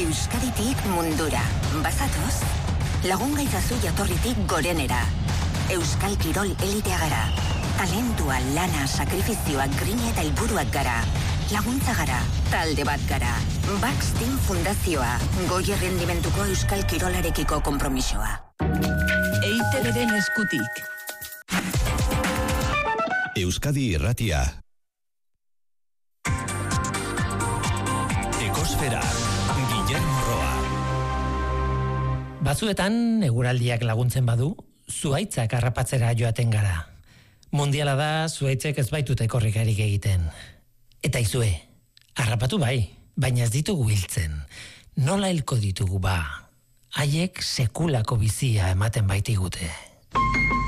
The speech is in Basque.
Euskaditik mundura. Bazatoz? Lagun gaitzazu jatorritik gorenera. Euskal Kirol elitea gara. Talentua, lana, sakrifizioak, grina eta helburuak gara. Laguntza gara, talde bat gara. Baxtein Fundazioa, goi errendimentuko Euskal Kirolarekiko konpromisoa. EITB-ren eskutik. Euskadi Irratia. Ekosfera, Guillermo Roa. Batzuetan eguraldiak laguntzen badu, zuhaitzak harrapatzera joaten gara. Mundiala da, zuhaitzek ez baitute korrikarik egiten. Eta izue, harrapatu bai, baina ez ditugu hiltzen. Nola hilko ditugu ba? Haiek sekulako bizia ematen baitigute.